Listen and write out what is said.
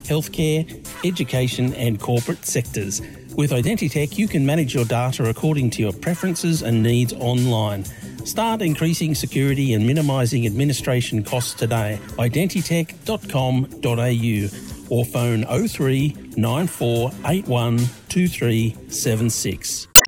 healthcare, education and corporate sectors. With Identitech, you can manage your data according to your preferences and needs online. Start increasing security and minimising administration costs today. Identitech.com.au or phone 03 9481 2376.